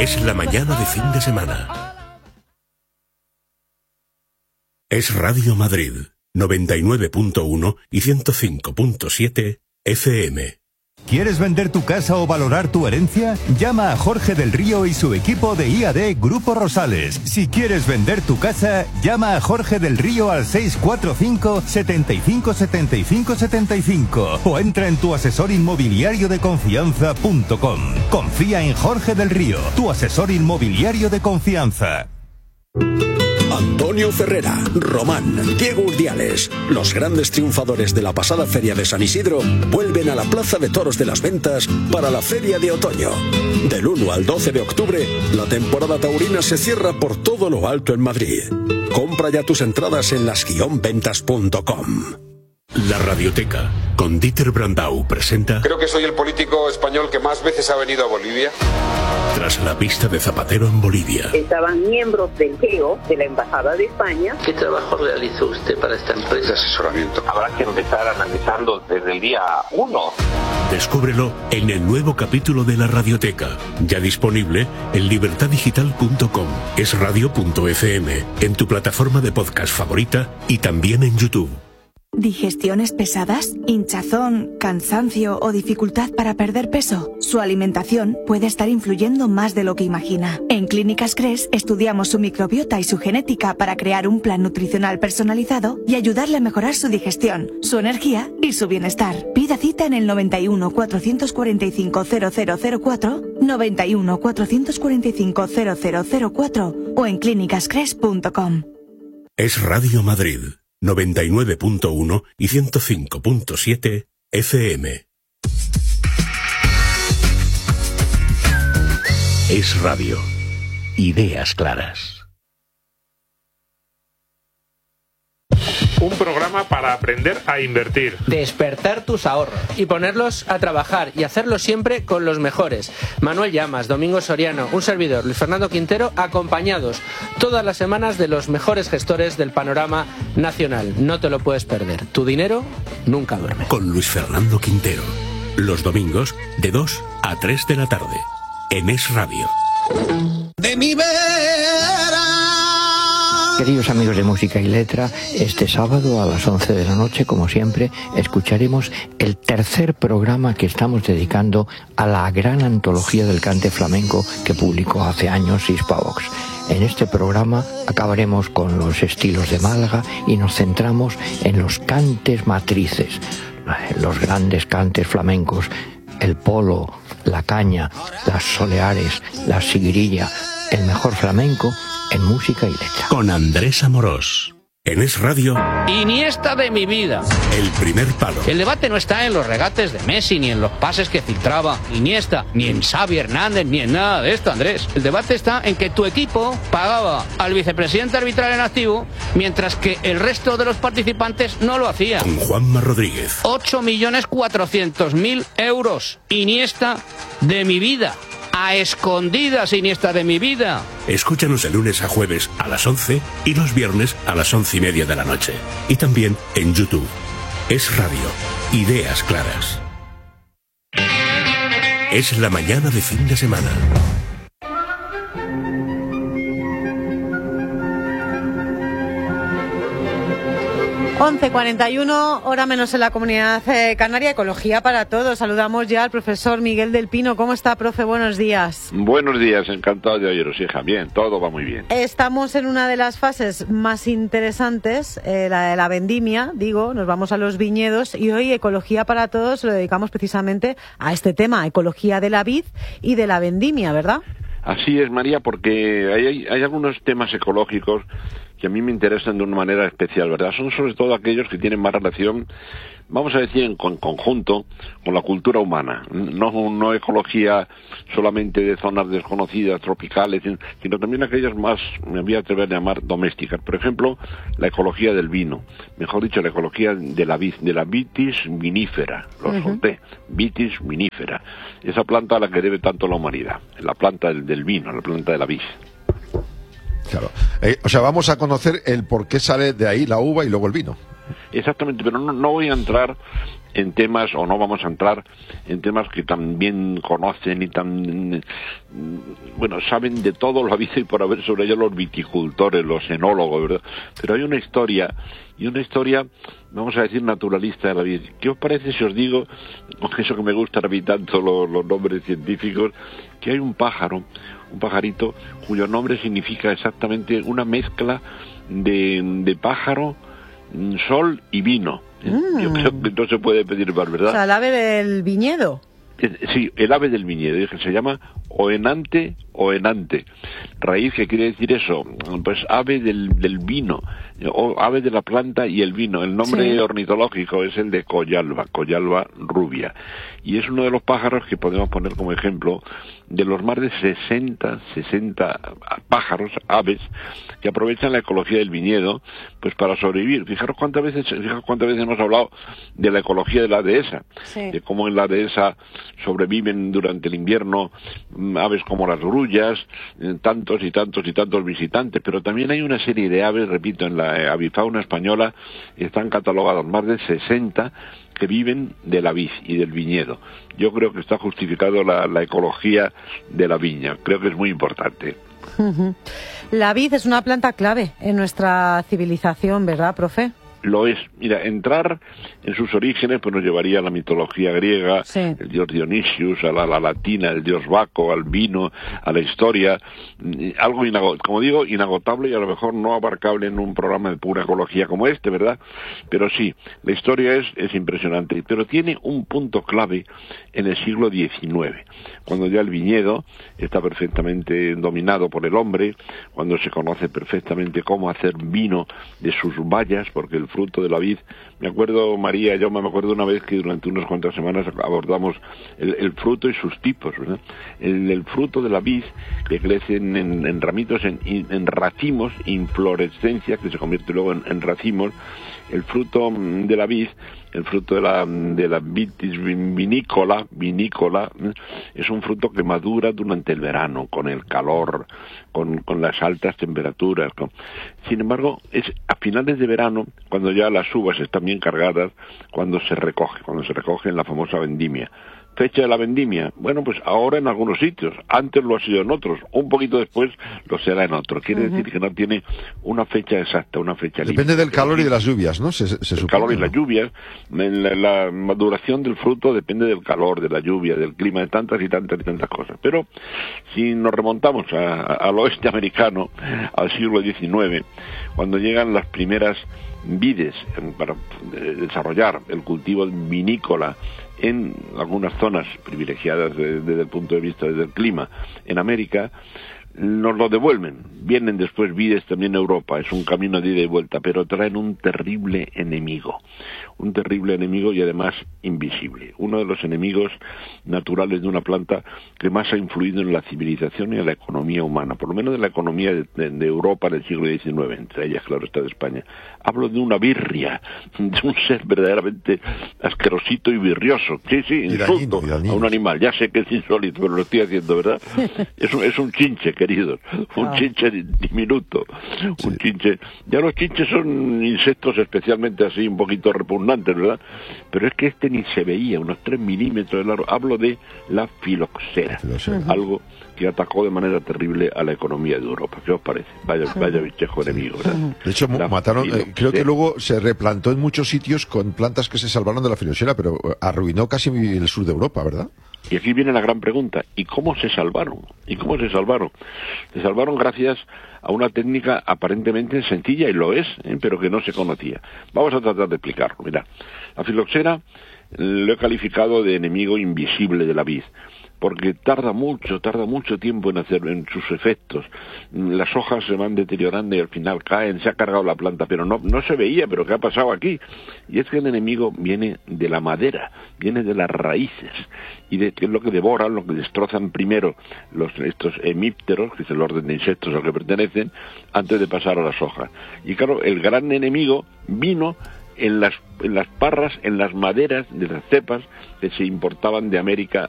Es la mañana de fin de semana. Es Radio Madrid, 99.1 y 105.7 FM. ¿Quieres vender tu casa o valorar tu herencia? Llama a Jorge del Río y su equipo de IAD Grupo Rosales. Si quieres vender tu casa, llama a Jorge del Río al 645 75 75 75 o entra en tuasesorinmobiliariodeconfianza.com. Confía en Jorge del Río, tu asesor inmobiliario de confianza. Antonio Ferrera, Román, Diego Urdiales, los grandes triunfadores de la pasada Feria de San Isidro, vuelven a la Plaza de Toros de las Ventas para la Feria de Otoño. Del 1 al 12 de octubre, la temporada taurina se cierra por todo lo alto en Madrid. Compra ya tus entradas en las-ventas.com. La Radioteca, con Dieter Brandau, presenta... Creo que soy el político español que más veces ha venido a Bolivia. Tras la pista de Zapatero en Bolivia. Estaban miembros del GEO, de la Embajada de España. ¿Qué trabajo realizó usted para esta empresa? De asesoramiento. Habrá que empezar analizando desde el día 1. Descúbrelo en el nuevo capítulo de La Radioteca, ya disponible en libertadigital.com, esradio.fm, en tu plataforma de podcast favorita y también en YouTube. ¿Digestiones pesadas? ¿Hinchazón, cansancio o dificultad para perder peso? Su alimentación puede estar influyendo más de lo que imagina. En Clínicas Cres estudiamos su microbiota y su genética para crear un plan nutricional personalizado y ayudarle a mejorar su digestión, su energía y su bienestar. Pida cita en el 91 445 0004, 91 445 0004 o en clínicascres.com. Es Radio Madrid, 99.1 y 105.7 FM. Es radio. Ideas claras. Un programa para aprender a invertir. Despertar tus ahorros y ponerlos a trabajar y hacerlo siempre con los mejores. Manuel Llamas, Domingo Soriano, un servidor, Luis Fernando Quintero, acompañados todas las semanas de los mejores gestores del panorama nacional. No te lo puedes perder. Tu dinero nunca duerme. Con Luis Fernando Quintero. Los domingos de 2 a 3 de la tarde. En Es Radio. De mi vera. Queridos amigos de Música y Letra, este sábado a las 11 de la noche, como siempre, escucharemos el tercer programa que estamos dedicando a la gran antología del cante flamenco que publicó hace años Hispavox. En este programa acabaremos con los estilos de Málaga y nos centramos en los cantes matrices, los grandes cantes flamencos, el polo, la caña, las soleares, la siguirilla, el mejor flamenco en Música y Letra. Con Andrés Amorós. En Es Radio. Iniesta de mi vida. El primer palo. El debate no está en los regates de Messi, ni en los pases que filtraba Iniesta, ni en Xavi Hernández, ni en nada de esto, Andrés. El debate está en que tu equipo pagaba al vicepresidente arbitral en activo, mientras que el resto de los participantes no lo hacía. Con Juanma Rodríguez. 8.400.000 euros. Iniesta de mi vida. A escondidas, Iniesta de mi vida. Escúchanos de lunes a jueves a las 11 y los viernes a las 11:30 de la noche. Y también en YouTube. Es Radio. Ideas claras. Es la mañana de fin de semana. 11:41, hora menos en la Comunidad Canaria. Ecología para todos. Saludamos ya al profesor Miguel del Pino. ¿Cómo está, profe? Buenos días. Buenos días, encantado de oíros, hija. Bien, todo va muy bien. Estamos en una de las fases más interesantes, la de la vendimia, nos vamos a los viñedos y hoy Ecología para todos lo dedicamos precisamente a este tema, ecología de la vid y de la vendimia, ¿verdad? Así es, María, porque hay algunos temas ecológicos que a mí me interesan de una manera especial, ¿verdad? Son sobre todo aquellos que tienen más relación, vamos a decir, en conjunto con la cultura humana. No ecología solamente de zonas desconocidas, tropicales, sino también aquellas más, me voy a atrever a llamar, domésticas. Por ejemplo, la ecología del vino. Mejor dicho, la ecología de la vid, de la vitis vinifera. Lo solté. Vitis vinifera. Esa planta a la que debe tanto la humanidad. La planta del vino, la planta de la vid. Claro. O sea, vamos a conocer el por qué sale de ahí la uva y luego el vino. Exactamente, pero no voy a entrar en temas, o no vamos a entrar en temas que también conocen y saben de todo lo habido y por haber sobre ello los viticultores, los enólogos, ¿verdad? Pero hay una historia, vamos a decir, naturalista de la vid. ¿Qué os parece si os digo, con eso que me gusta a mí tanto los nombres científicos, que hay un pajarito cuyo nombre significa exactamente una mezcla de pájaro, sol y vino? Yo creo que no se puede pedir más, ¿verdad? O sea, el ave del viñedo. Sí, el ave del viñedo, se llama oenante, raíz que quiere decir eso, pues ave del vino, o ave de la planta y el vino. El nombre ornitológico es el de Collalba rubia, y es uno de los pájaros que podemos poner como ejemplo de los más de 60 pájaros, aves, que aprovechan la ecología del viñedo pues para sobrevivir. Fijaros cuántas veces hemos hablado de la ecología de la dehesa, de cómo en la dehesa sobreviven durante el invierno aves como las grullas, tantos visitantes, pero también hay una serie de aves, repito, en la avifauna española están catalogados más de 60 que viven de la vid y del viñedo. Yo creo que está justificado la ecología de la viña, creo que es muy importante. La vid es una planta clave en nuestra civilización, ¿verdad, profe? Lo es. Mira, entrar en sus orígenes pues nos llevaría a la mitología griega, el dios Dionisius, a la latina, el dios Baco, al vino, a la historia, algo inagotable y a lo mejor no abarcable en un programa de pura ecología como este, ¿verdad? Pero sí, la historia es impresionante, pero tiene un punto clave en el siglo XIX, cuando ya el viñedo está perfectamente dominado por el hombre, cuando se conoce perfectamente cómo hacer vino de sus bayas, porque el fruto de la vid, me acuerdo, María, yo me acuerdo una vez que durante unas cuantas semanas abordamos el fruto y sus tipos, ¿verdad? El fruto de la vid que crece en ramitos, en racimos, inflorescencia, que se convierte luego en racimos. El fruto de la vid, el fruto de la vitis vinícola, es un fruto que madura durante el verano, con el calor, con las altas temperaturas. Sin embargo, es a finales de verano, cuando ya las uvas están bien cargadas, cuando se recoge en la famosa vendimia. Fecha de la vendimia, bueno, pues ahora en algunos sitios, antes lo ha sido en otros, un poquito después lo será en otros. Quiere decir que no tiene una fecha exacta, una fecha límite. Depende del calor y de las lluvias, ¿no? El calor y las lluvias, la maduración del fruto depende del calor, de la lluvia, del clima, de tantas cosas. Pero si nos remontamos al oeste americano, al siglo XIX, cuando llegan las primeras vides para desarrollar el cultivo vinícola en algunas zonas privilegiadas desde el punto de vista del clima en América, nos lo devuelven. Vienen después vides también a Europa, es un camino de ida y vuelta, pero traen un terrible enemigo y además invisible, uno de los enemigos naturales de una planta que más ha influido en la civilización y en la economía humana, por lo menos en la economía de Europa del siglo XIX, entre ellas, claro, está de España. Hablo de una birria, de un ser verdaderamente asquerosito y birrioso. Sí, insulto a un animal, ya sé que es insólito, pero lo estoy haciendo, ¿verdad? Es un chinche, queridos, un chinche diminuto, un chinche. Ya los chinches son insectos especialmente así, un poquito repugnantes, ¿verdad? Pero es que este ni se veía, unos 3 milímetros de largo. Hablo de la filoxera, algo que atacó de manera terrible a la economía de Europa. ¿Qué os parece? Vaya bichejo enemigo, ¿verdad? De hecho, mataron, creo que luego se replantó en muchos sitios con plantas que se salvaron de la filoxera, pero arruinó casi el sur de Europa, ¿verdad? Y aquí viene la gran pregunta, ¿y cómo se salvaron? Se salvaron gracias a una técnica aparentemente sencilla, y lo es, pero que no se conocía. Vamos a tratar de explicarlo. Mira, la filoxera lo he calificado de enemigo invisible de la vid, porque tarda mucho tiempo en sus efectos. Las hojas se van deteriorando y al final caen, se ha cargado la planta, pero no se veía. ¿Pero qué ha pasado aquí? Y es que el enemigo viene de la madera, viene de las raíces, y es lo que devoran, lo que destrozan primero estos hemípteros, que es el orden de insectos al que pertenecen, antes de pasar a las hojas. Y claro, el gran enemigo vino en las parras, en las maderas de las cepas que se importaban de América